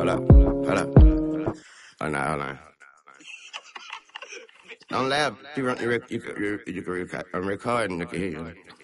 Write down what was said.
Hold up, hold up. Hold on, hold on. Don't laugh. You can record. I'm recording. I can hear you.